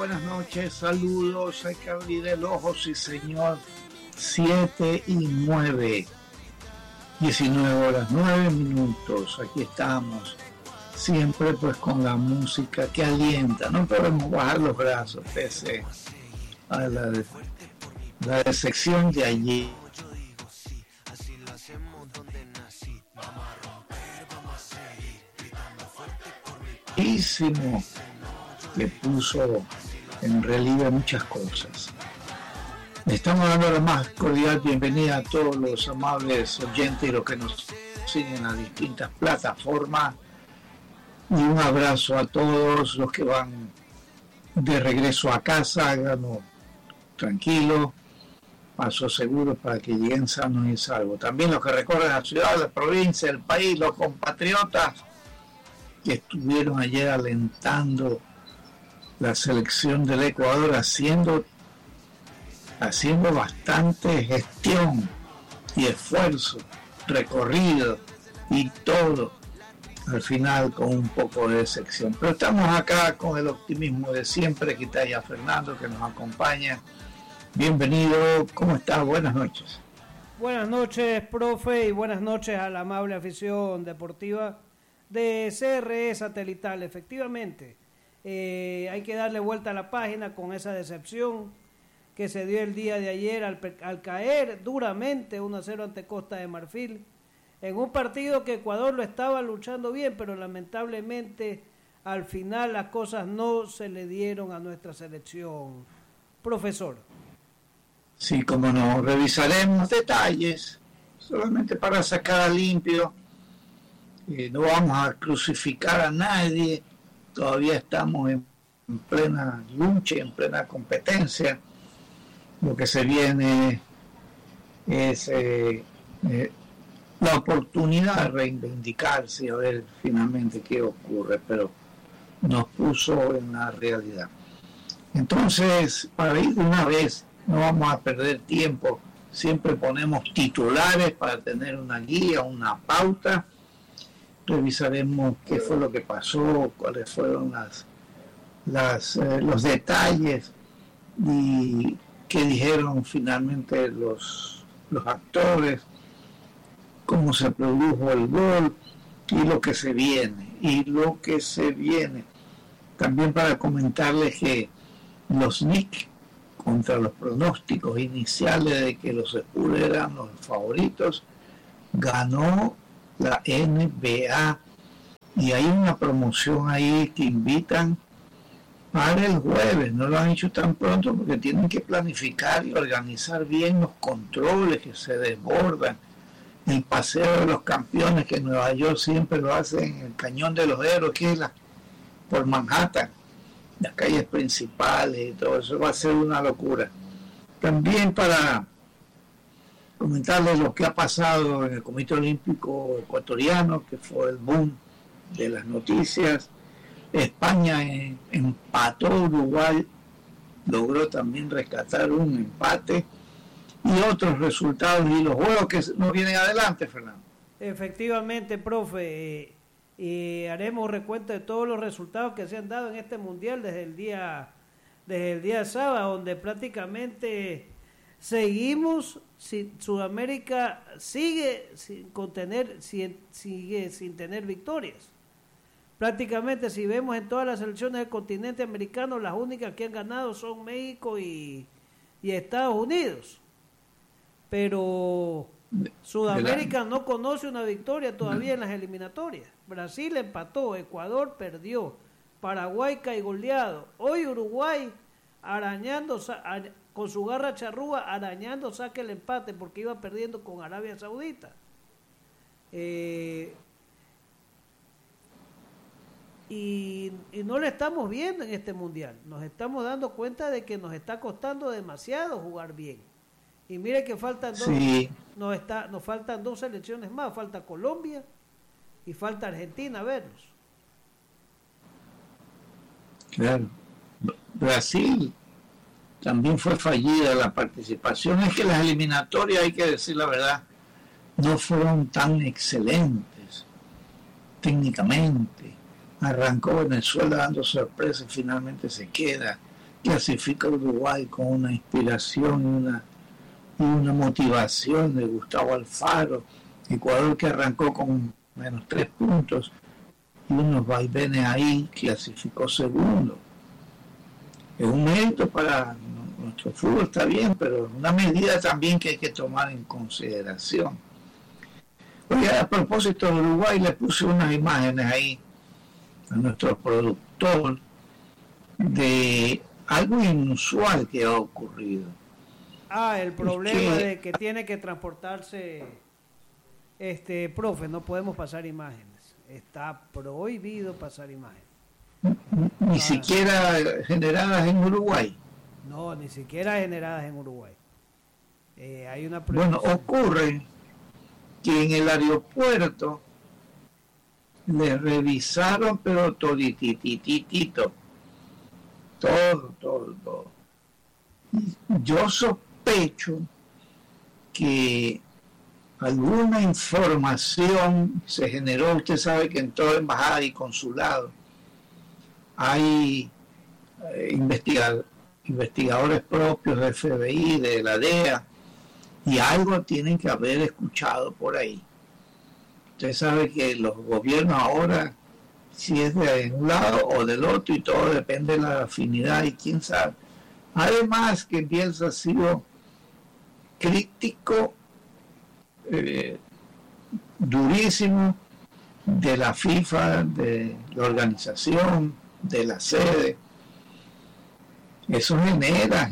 buenas noches, saludos, hay que abrir el ojo, sí señor, 7:09, 19:09, aquí estamos, siempre pues con la música que alienta, no podemos bajar los brazos pese a la decepción de allí. Que puso en relieve muchas cosas. Le estamos dando la más cordial bienvenida a todos los amables oyentes y los que nos siguen en las distintas plataformas, y un abrazo a todos los que van de regreso a casa. Háganlo tranquilo, paso seguro para que lleguen sanos y salvos. También los que recorren la ciudad, la provincia, el país, los compatriotas que estuvieron ayer alentando la selección del Ecuador, haciendo bastante gestión y esfuerzo, recorrido y todo, al final con un poco de decepción. Pero estamos acá con el optimismo de siempre. Aquí está ya Fernando, que nos acompaña. Bienvenido, ¿cómo estás? Buenas noches. Buenas noches, profe, y buenas noches a la amable afición deportiva de CRE Satelital. Efectivamente, hay que darle vuelta a la página con esa decepción que se dio el día de ayer al caer duramente 1-0 ante Costa de Marfil, en un partido que Ecuador lo estaba luchando bien, pero lamentablemente al final las cosas no se le dieron a nuestra selección. Profesor. Sí, como no, revisaremos detalles, solamente para sacar a limpio. No vamos a crucificar a nadie, todavía estamos en plena lucha, en plena competencia. Lo que se viene es la oportunidad de reivindicarse y a ver finalmente qué ocurre, pero nos puso en la realidad. Entonces, para ir de una vez, no vamos a perder tiempo, siempre ponemos titulares para tener una guía, una pauta. Revisaremos qué fue lo que pasó, cuáles fueron los detalles y qué dijeron finalmente los actores, cómo se produjo el gol y lo que se viene. También para comentarles que los Knicks, contra los pronósticos iniciales de que los Spurs eran los favoritos, ganó la NBA, y hay una promoción ahí que invitan para el jueves. No lo han hecho tan pronto porque tienen que planificar y organizar bien los controles que se desbordan. El paseo de los campeones, que en Nueva York siempre lo hacen en el Cañón de los Héroes, que es por Manhattan, las calles principales y todo eso, va a ser una locura. También para comentarles lo que ha pasado en el Comité Olímpico Ecuatoriano, que fue el boom de las noticias. España empató, Uruguay logró también rescatar un empate, y otros resultados y los juegos que nos vienen adelante, Fernando. Efectivamente, profe, haremos recuento de todos los resultados que se han dado en este mundial desde el día sábado, donde prácticamente seguimos, Sudamérica sigue sin tener victorias. Prácticamente, si vemos en todas las selecciones del continente americano, las únicas que han ganado son México y Estados Unidos. Pero Sudamérica no conoce una victoria todavía en las eliminatorias. Brasil empató, Ecuador perdió, Paraguay goleado. Hoy Uruguay arañando con su garra charrúa, arañando, saque el empate porque iba perdiendo con Arabia Saudita. Y no le estamos viendo en este mundial. Nos estamos dando cuenta de que nos está costando demasiado jugar bien. Y mire que faltan nos faltan dos selecciones más. Falta Colombia y falta Argentina verlos. Claro. Brasil también fue fallida la participación. Es que las eliminatorias, hay que decir la verdad, no fueron tan excelentes técnicamente. Arrancó Venezuela dando sorpresa y finalmente se queda. clasifica Uruguay con una inspiración y una motivación de Gustavo Alfaro. Ecuador, que arrancó con menos 3 puntos y unos vaivenes ahí, clasificó segundo. Es un mérito para nuestro fútbol, está bien, pero una medida también que hay que tomar en consideración. Oye, a propósito de Uruguay, le puse unas imágenes ahí a nuestro productor de algo inusual que ha ocurrido. El problema de que tiene que transportarse, profe, no podemos pasar imágenes. Está prohibido pasar imágenes. Ni siquiera generadas en Uruguay. No, ni siquiera generadas en Uruguay. Hay una Bueno, ocurre que en el aeropuerto le revisaron, pero toditititito. Todo. Yo sospecho que alguna información se generó. Usted sabe que en toda embajada y consulado hay investigadores propios del FBI, de la DEA, y algo tienen que haber escuchado por ahí. Usted sabe que los gobiernos ahora, si es de un lado o del otro, y todo depende de la afinidad y quién sabe. Además que Bielsa ha sido crítico durísimo de la FIFA, de la organización, de la sede. Eso genera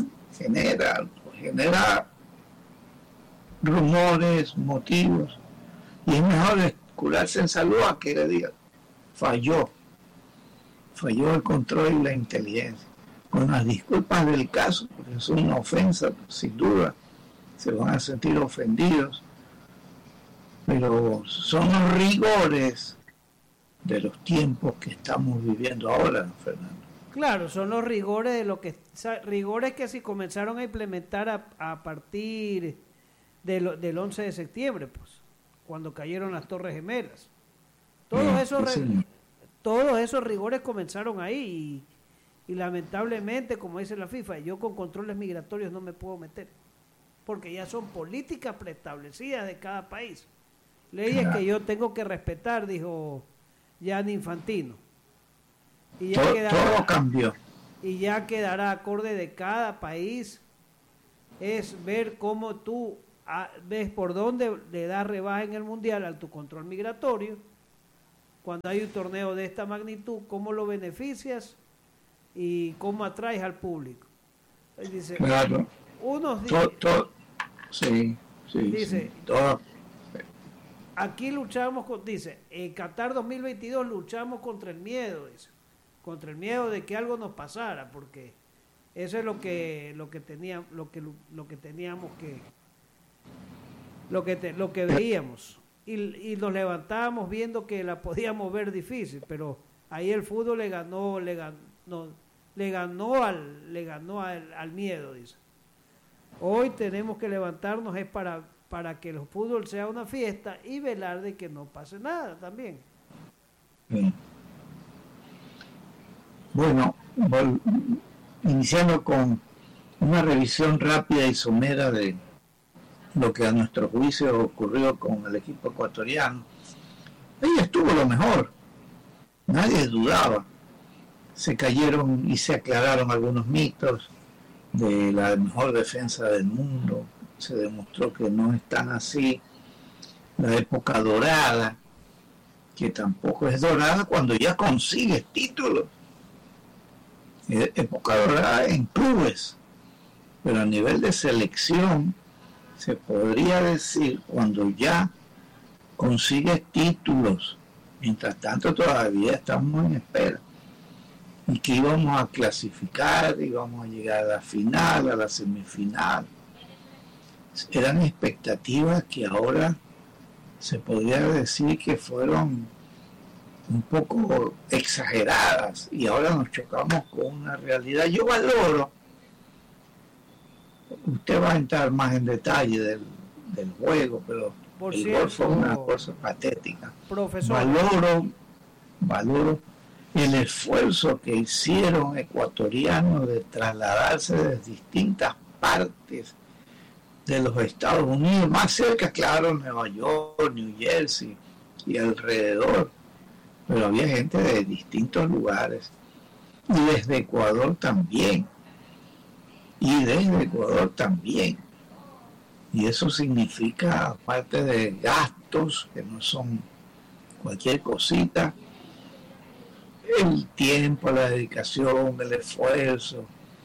rumores, motivos, y es mejor curarse en salud a que le diga falló el control y la inteligencia, con las disculpas del caso, porque es una ofensa, sin duda se van a sentir ofendidos, pero son los rigores de los tiempos que estamos viviendo ahora, Fernando. Claro, son los rigores rigores que se comenzaron a implementar a partir del 11 de septiembre, pues, cuando cayeron las Torres Gemelas. Todos esos rigores comenzaron ahí y lamentablemente, como dice la FIFA, yo con controles migratorios no me puedo meter, porque ya son políticas preestablecidas de cada país. Leyes que yo tengo que respetar, dijo Gianni Infantino. Y ya todo cambió. Y ya quedará acorde de cada país, es ver cómo tú ves por dónde le das rebaja en el mundial a tu control migratorio. Cuando hay un torneo de esta magnitud, cómo lo beneficias y cómo atraes al público. Dice, claro. Unos días. Dice, todo. Aquí luchamos dice, en Qatar 2022 luchamos contra el miedo, dice, contra el miedo de que algo nos pasara, porque eso es lo que veíamos, y nos levantábamos viendo que la podíamos ver difícil, pero ahí el fútbol le ganó al miedo, dice. Hoy tenemos que levantarnos es para que el fútbol sea una fiesta y velar de que no pase nada también. Bueno, iniciando con una revisión rápida y somera de lo que a nuestro juicio ocurrió con el equipo ecuatoriano. Ahí estuvo lo mejor, nadie dudaba. Se cayeron y se aclararon algunos mitos de la mejor defensa del mundo. Se demostró que no es tan así. La época dorada, que tampoco es dorada cuando ya consigues títulos. Época dorada en clubes, pero a nivel de selección se podría decir cuando ya consigues títulos. Mientras tanto todavía estamos en espera, y que íbamos a clasificar, íbamos a llegar a la final, a la semifinal. Eran expectativas que ahora se podría decir que fueron un poco exageradas, y ahora nos chocamos con una realidad. Yo valoro, usted va a entrar más en detalle del juego, pero el gol fue una cosa patética. Profesor, Valoro el esfuerzo que hicieron ecuatorianos de trasladarse de distintas partes de los Estados Unidos, más cerca, claro, Nueva York, New Jersey y alrededor, pero había gente de distintos lugares, y desde Ecuador también, y eso significa, aparte de gastos, que no son cualquier cosita, el tiempo, la dedicación, el esfuerzo,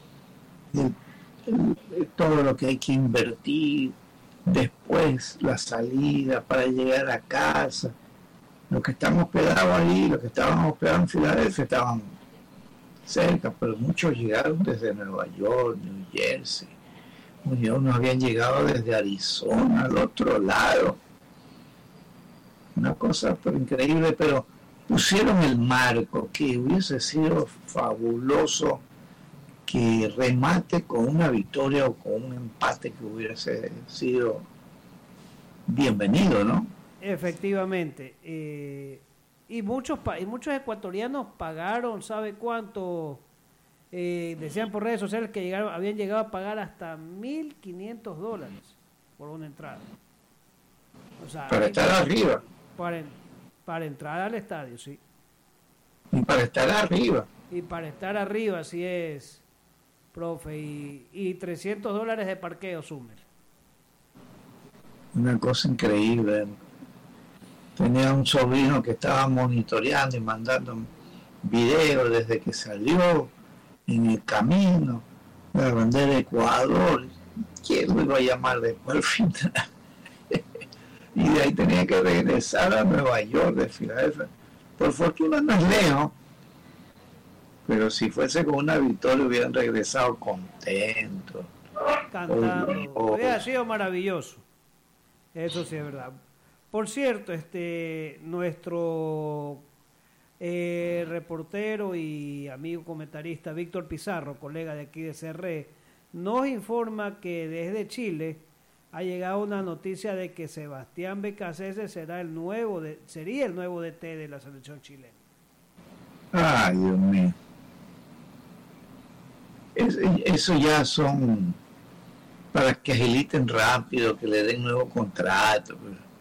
todo lo que hay que invertir, después la salida para llegar a casa. Los que están hospedados ahí, los que estaban hospedados en Filadelfia estaban cerca, pero muchos llegaron desde Nueva York, New Jersey, unos habían llegado desde Arizona, al otro lado. Una cosa pero increíble, pero pusieron el marco, que hubiese sido fabuloso que remate con una victoria o con un empate que hubiese sido bienvenido, ¿no? Efectivamente. Y muchos ecuatorianos pagaron, ¿sabe cuánto? Decían por redes sociales que habían llegado a pagar hasta $1,500 por una entrada. O sea, para estar arriba. Para entrar al estadio, sí. Y para estar arriba. Y para estar arriba, así es, profe. Y $300 de parqueo, Sumer. Una cosa increíble. Tenía un sobrino que estaba monitoreando y mandando videos desde que salió en el camino de la bandera de Ecuador. ¿Quién lo iba a llamar después al final? Y de ahí tenía que regresar a Nueva York, de Filadelfia. Por fortuna no es lejos, pero si fuese con una victoria hubieran regresado contentos, cantando. Hubiera sido maravilloso. Eso sí es verdad. Por cierto, nuestro reportero y amigo comentarista Víctor Pizarro, colega de aquí de CR, nos informa que desde Chile ha llegado una noticia de que Sebastián Becasese sería el nuevo DT de la selección chilena. Ay, Dios mío. Eso ya son para que agiliten rápido, que le den nuevo contrato.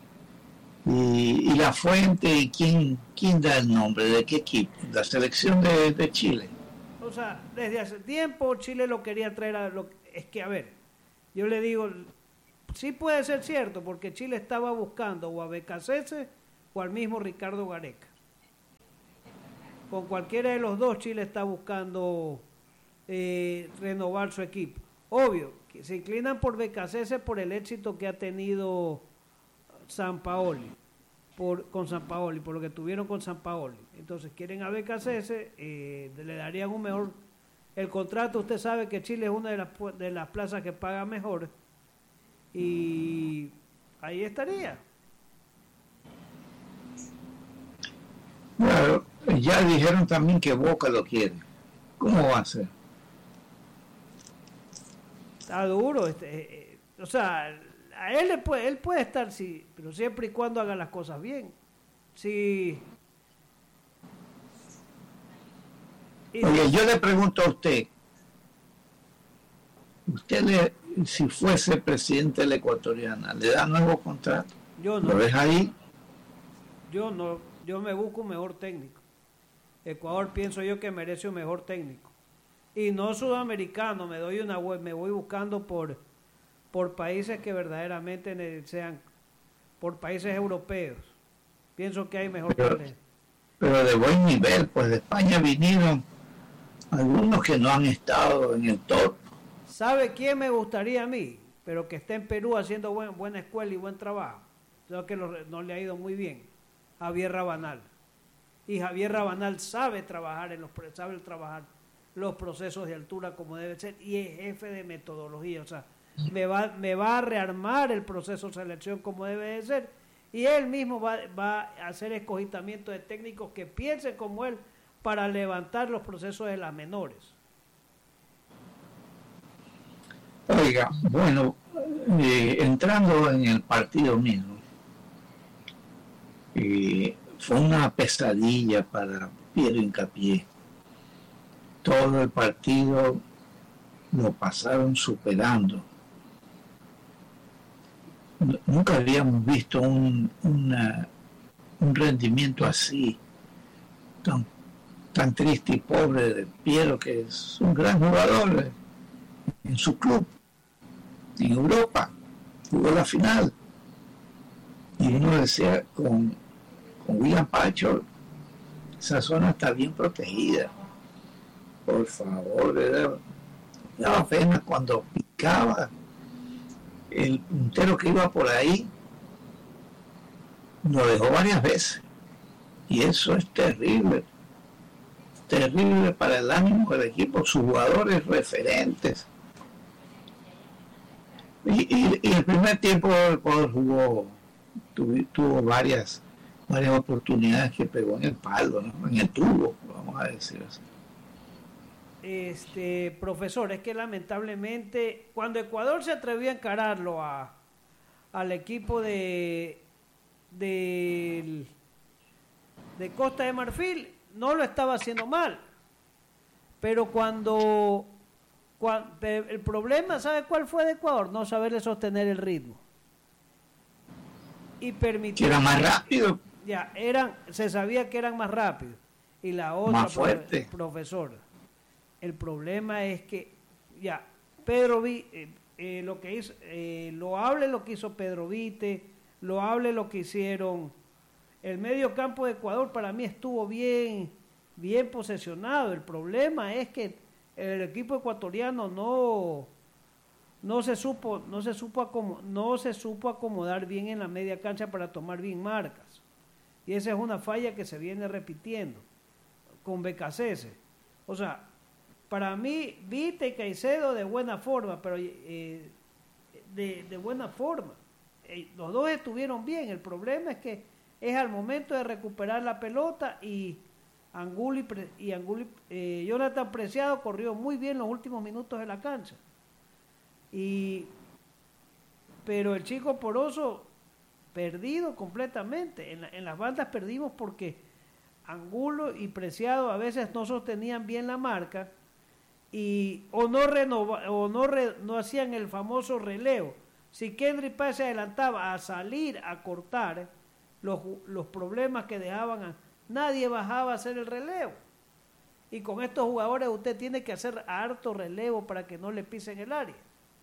Y la fuente, ¿y quién da el nombre? ¿De qué equipo? La selección de Chile. O sea, desde hace tiempo Chile lo quería traer es que, a ver, yo le digo, sí puede ser cierto, porque Chile estaba buscando o a Becasese o al mismo Ricardo Gareca. Con cualquiera de los dos, Chile está buscando renovar su equipo. Obvio, que se inclinan por Becasese por el éxito que ha tenido Sampaoli, con Sampaoli, por lo que tuvieron con Sampaoli. Entonces quieren a Becasese, le darían un mejor... El contrato, usted sabe que Chile es una de las plazas que paga mejor, y ahí estaría. Claro, ya dijeron también que Boca lo quiere. ¿Cómo va a ser? Está duro, o sea, a él puede estar, sí, pero siempre y cuando haga las cosas bien. Sí. Oye, yo le pregunto a usted, si fuese presidente de la Ecuatoriana, ¿le da nuevo contrato? Yo no. ¿Lo ves ahí? Yo no, yo me busco un mejor técnico. Ecuador pienso yo que merece un mejor técnico. Y no sudamericano, me voy buscando por países que verdaderamente sean, por países europeos. Pienso que hay mejor talento. Pero de buen nivel, pues de España vinieron algunos que no han estado en el top. ¿Sabe quién me gustaría a mí? Pero que esté en Perú haciendo buena escuela y buen trabajo. Creo que no le ha ido muy bien. Javier Rabanal. Y Javier Rabanal sabe trabajar los procesos de altura como debe ser, y es jefe de metodología. O sea, me va a rearmar el proceso de selección como debe de ser, y él mismo va a hacer escogitamiento de técnicos que piensen como él para levantar los procesos de las menores. Oiga, bueno, entrando en el partido mismo, fue una pesadilla para Piero Hincapié. Todo el partido lo pasaron superando. Nunca habíamos visto un rendimiento así, tan triste y pobre de Piero, que es un gran jugador en su club, en Europa, jugó la final. Y uno decía, con William Pacho, esa zona está bien protegida. Por favor, daba pena cuando picaba el puntero que iba por ahí, lo dejó varias veces. Y eso es terrible para el ánimo del equipo, sus jugadores referentes. Y el primer tiempo el Ecuador tuvo varias oportunidades que pegó en el palo, ¿no? En el tubo, vamos a decir así. Profesor, es que lamentablemente cuando Ecuador se atrevió a encararlo al equipo de Costa de Marfil, no lo estaba haciendo mal, pero cuando el problema, ¿sabe cuál fue de Ecuador? No saberle sostener el ritmo y permitir que era más rápido, se sabía que eran más rápidos. Y la otra, más fuerte, profesor, el problema es que Pedro lo que hizo, loable lo que hizo Pedro Vite, loable lo que hicieron el medio campo de Ecuador. Para mí estuvo bien posesionado. El problema es que el equipo ecuatoriano no se supo acomodar bien en la media cancha para tomar bien marcas, y esa es una falla que se viene repitiendo con BKC. O sea, para mí Vite y Caicedo de buena forma, pero de buena forma, los dos estuvieron bien. El problema es que es al momento de recuperar la pelota, y Jonathan Preciado corrió muy bien los últimos minutos de la cancha, pero el Chico Poroso perdido completamente. En las bandas perdimos porque Angulo y Preciado a veces no sostenían bien la marca, o no hacían el famoso relevo. Si Kendry Páez se adelantaba a salir a cortar, los problemas que dejaban, nadie bajaba a hacer el relevo. Y con estos jugadores usted tiene que hacer harto relevo para que no le pisen el área.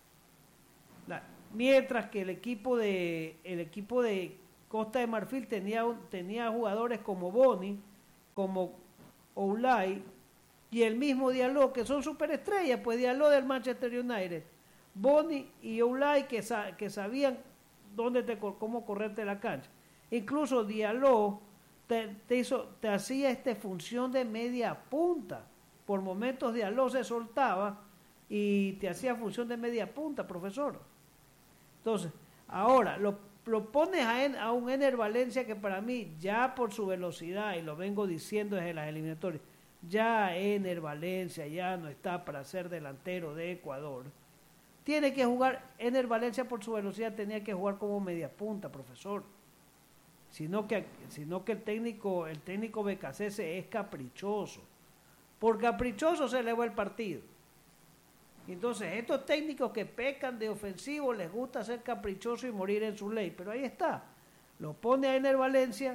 Mientras que el equipo de Costa de Marfil tenía jugadores como Boni, como Oulay y el mismo Diallo, que son superestrellas, pues Diallo del Manchester United, Boni y Oulay que sabían cómo correrte la cancha. Incluso Diallo te hacía función de media punta. Por momentos Diallo se soltaba y te hacía función de media punta, profesor. Entonces, ahora lo pones a un Ener Valencia, que para mí, ya por su velocidad, y lo vengo diciendo desde las eliminatorias, ya Ener Valencia ya no está para ser delantero de Ecuador. Tiene que jugar, Ener Valencia por su velocidad tenía que jugar como media punta, profesor. Sino que el técnico BKC es caprichoso. Por caprichoso se le va el partido. Entonces, estos técnicos que pecan de ofensivo les gusta ser caprichoso y morir en su ley, pero ahí está. Lo pone a Ener Valencia,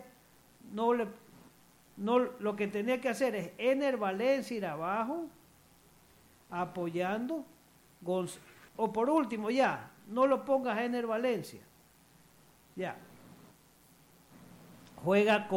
lo que tenía que hacer es Ener Valencia ir abajo, apoyando, o por último no lo pongas a Ener Valencia. Juega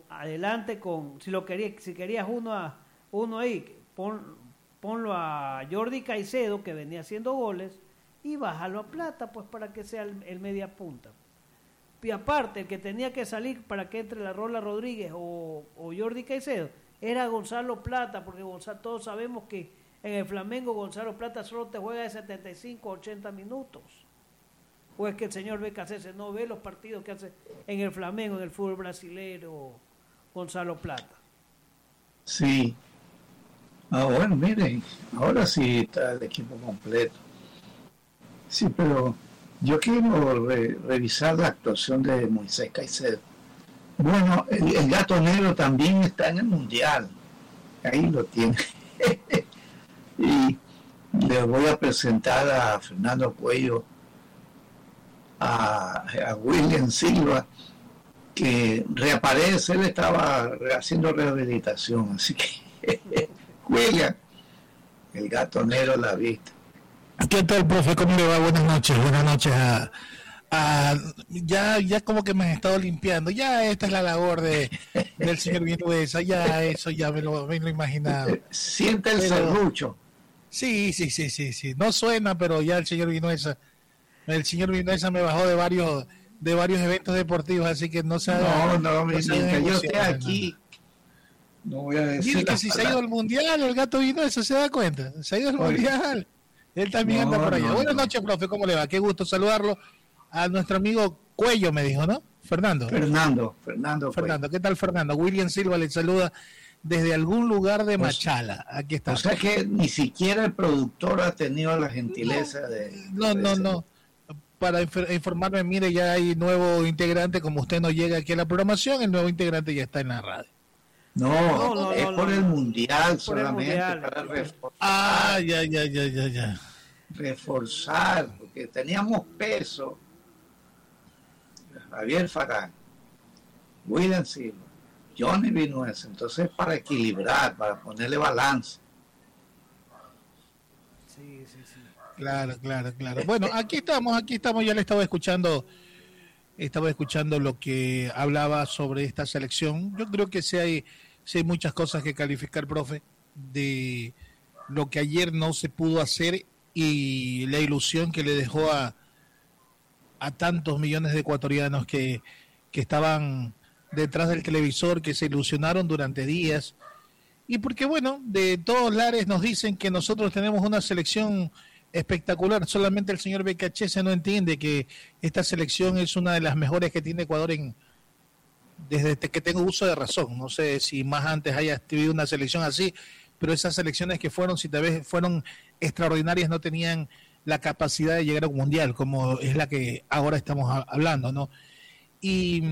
si querías uno ahí, ponlo a Jordi Caicedo, que venía haciendo goles, y bájalo a Plata, pues para que sea el media punta. Y aparte, el que tenía que salir para que entre la Rola Rodríguez o Jordi Caicedo era Gonzalo Plata, porque todos sabemos que en el Flamengo Gonzalo Plata solo te juega de 75 a 80 minutos. O es que el señor BKC no ve los partidos que hace en el Flamengo, en el fútbol brasileño, Gonzalo Plata. Sí. Bueno, miren, ahora sí está el equipo completo. Sí, pero yo quiero revisar la actuación de Moisés Caicedo. Bueno, el gato negro también está en el mundial. Ahí lo tiene. Y les voy a presentar a Fernando Cuello, a William Silva, que reaparece. Él estaba haciendo rehabilitación, así que William, el gato negro, la vista. ¿Qué tal, profe? ¿Cómo le va? Buenas noches ya como que me he estado limpiando. Ya esta es la labor del señor Vinuesa. Ya eso ya me lo imaginaba. Siente el serrucho. Sí. No suena, pero ya el señor Vinuesa me bajó de varios eventos deportivos, así que no se haga. Mientras yo esté aquí, no voy a decir. Mire que si se ha ido al mundial, el gato Vinuesa se da cuenta. Se ha ido al mundial. Él también anda por allá. Buenas noches, profe. ¿Cómo le va? Qué gusto saludarlo. A nuestro amigo Cuello, me dijo, ¿no? Fernando. ¿Qué tal, Fernando? William Silva le saluda desde algún lugar de Machala. Aquí está. O sea que ni siquiera el productor ha tenido la gentileza de... No. Para informarme, mire, ya hay nuevo integrante. Como usted no llega aquí a la programación, el nuevo integrante ya está en la radio. No, es por el mundial solamente. Para reforzar. Ya. Reforzar, porque teníamos peso. Javier Farán, William Silva, Johnny Vinuesa. Entonces, para equilibrar, para ponerle balance. Sí. Claro. Bueno, aquí estamos, ya le estaba escuchando lo que hablaba sobre esta selección. Yo creo que sí hay muchas cosas que calificar, profe, de lo que ayer no se pudo hacer y la ilusión que le dejó a tantos millones de ecuatorianos que estaban detrás del televisor, que se ilusionaron durante días. Y porque, bueno, de todos lares nos dicen que nosotros tenemos una selección espectacular. Solamente el señor BKHS no entiende que esta selección es una de las mejores que tiene Ecuador desde que tengo uso de razón. No sé si más antes haya habido una selección así, pero esas selecciones que fueron, si tal vez fueron extraordinarias, no tenían la capacidad de llegar a un mundial, como es la que ahora estamos hablando, ¿no? Y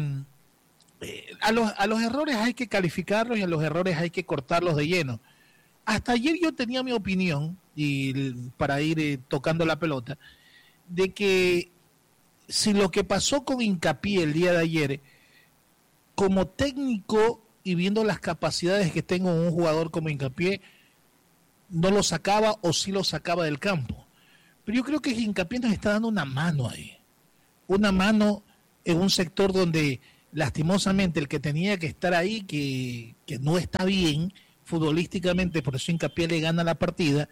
a los errores hay que calificarlos y a los errores hay que cortarlos de lleno. Hasta ayer yo tenía mi opinión, y para ir tocando la pelota, de que si lo que pasó con Hincapié el día de ayer, como técnico y viendo las capacidades que tengo un jugador como Hincapié, no lo sacaba o sí lo sacaba del campo. Pero yo creo que Hincapié nos está dando una mano ahí. Una mano en un sector donde lastimosamente el que tenía que estar ahí, que no está bien futbolísticamente, por eso Hincapié le gana la partida,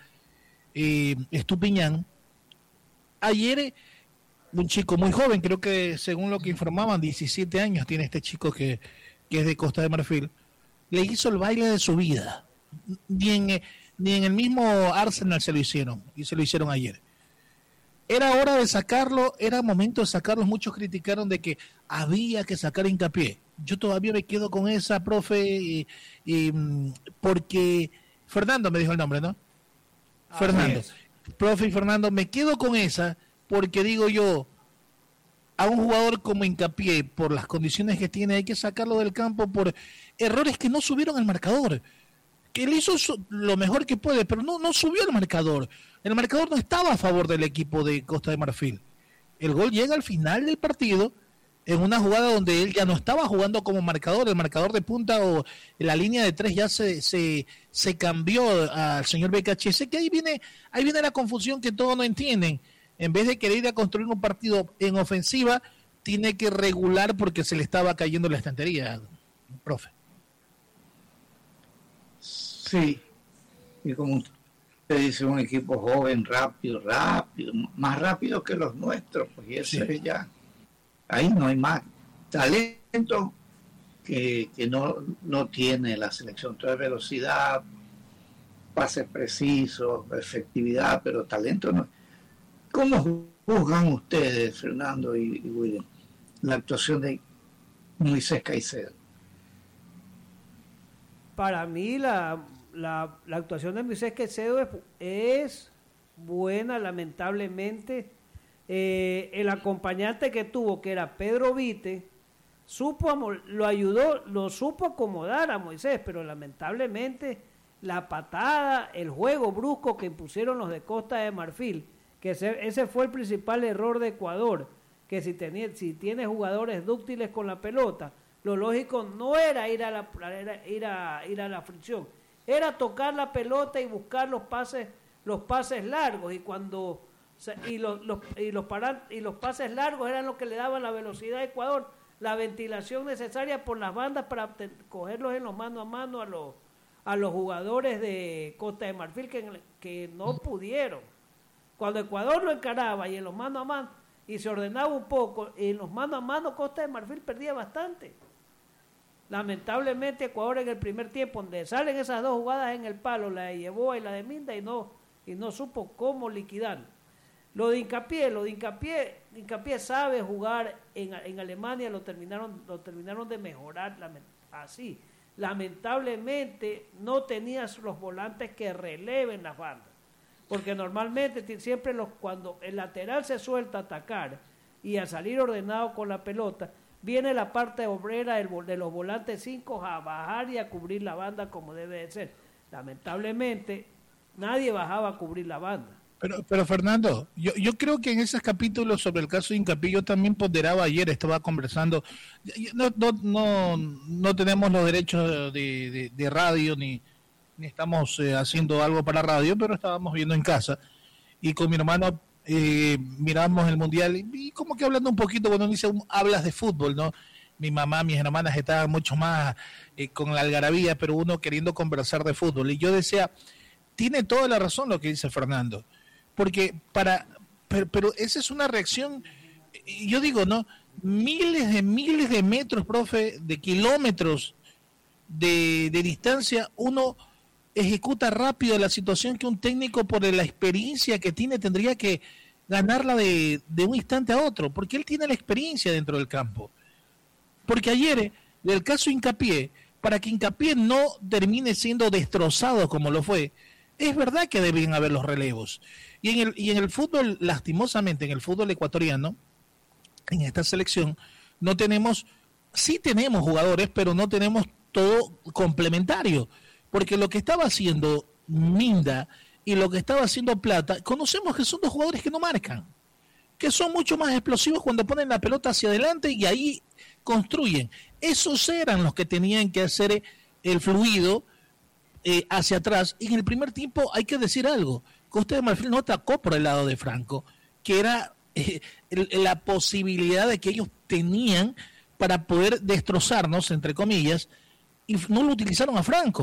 Estupiñán. Ayer un chico muy joven, creo que según lo que informaban, 17 años tiene este chico que es de Costa de Marfil, le hizo el baile de su vida. Ni en el mismo Arsenal se lo hicieron, y se lo hicieron ayer. Era hora de sacarlo, era momento de sacarlo. Muchos criticaron de que había que sacar Hincapié. Yo todavía me quedo con esa, profe, porque Fernando me dijo el nombre, ¿no? Fernando. Profe y Fernando, me quedo con esa porque digo yo, a un jugador como Hincapié, por las condiciones que tiene, hay que sacarlo del campo por errores que no subieron al marcador. Que él hizo lo mejor que puede, pero no subió el marcador. El marcador no estaba a favor del equipo de Costa de Marfil. El gol llega al final del partido en una jugada donde él ya no estaba jugando como marcador. El marcador de punta o la línea de tres ya se cambió al señor BKHS, que ahí viene la confusión que todos no entienden. En vez de querer ir a construir un partido en ofensiva, tiene que regular porque se le estaba cayendo la estantería, profe. Sí, y como usted dice, un equipo joven, rápido, más rápido que los nuestros, pues y eso es ya, ahí no hay más talento que no tiene la selección. Toda velocidad, pases precisos, efectividad, pero talento no. ¿Cómo juzgan ustedes, Fernando y William, la actuación de Moisés Caicedo? Para mí la actuación de Moisés Caicedo es buena, lamentablemente. El acompañante que tuvo, que era Pedro Vite, lo supo acomodar a Moisés, pero lamentablemente la patada, el juego brusco que impusieron los de Costa de Marfil, que ese fue el principal error de Ecuador, que si tiene jugadores dúctiles con la pelota, lo lógico no era ir a la fricción, era tocar la pelota y buscar los pases largos, y cuando los pases largos eran los que le daban la velocidad a Ecuador, la ventilación necesaria por las bandas para cogerlos en los mano a mano a los jugadores de Costa de Marfil que no pudieron. Cuando Ecuador lo encaraba y en los mano a mano y se ordenaba un poco, en los mano a mano Costa de Marfil perdía bastante. Lamentablemente Ecuador en el primer tiempo, donde salen esas dos jugadas en el palo, la de Yeboah y la de Minda, y no supo cómo liquidar. Lo de Hincapié sabe jugar en Alemania, lo terminaron de mejorar así. Lamentablemente no tenías los volantes que releven las bandas, porque normalmente siempre cuando el lateral se suelta a atacar y a salir ordenado con la pelota, viene la parte obrera de los volantes 5 a bajar y a cubrir la banda como debe de ser. Lamentablemente nadie bajaba a cubrir la banda. Pero Fernando, yo creo que en esos capítulos sobre el caso de Hincapié, yo también ponderaba ayer, estaba conversando, no tenemos los derechos de radio, ni estamos haciendo algo para radio, pero estábamos viendo en casa, y con mi hermano miramos el Mundial, y como que hablando un poquito, cuando dice, hablas de fútbol, ¿no? Mi mamá, mis hermanas estaban mucho más con la algarabía, pero uno queriendo conversar de fútbol, y yo decía, tiene toda la razón lo que dice Fernando, porque pero esa es una reacción, yo digo, ¿no? Miles de metros, profe, de kilómetros de distancia, uno ejecuta rápido la situación que un técnico, por la experiencia que tiene, tendría que ganarla de un instante a otro, porque él tiene la experiencia dentro del campo. Porque ayer, del caso Hincapié, para que Hincapié no termine siendo destrozado como lo fue, es verdad que deben haber los relevos. Y en el fútbol, lastimosamente, en el fútbol ecuatoriano, en esta selección, sí tenemos jugadores, pero no tenemos todo complementario. Porque lo que estaba haciendo Minda y lo que estaba haciendo Plata, conocemos que son dos jugadores que no marcan, que son mucho más explosivos cuando ponen la pelota hacia adelante y ahí construyen. Esos eran los que tenían que hacer el fluido hacia atrás. Y en el primer tiempo hay que decir algo, Costa de Marfil no atacó por el lado de Franco, que era la posibilidad de que ellos tenían para poder destrozarnos, entre comillas, y no lo utilizaron a Franco.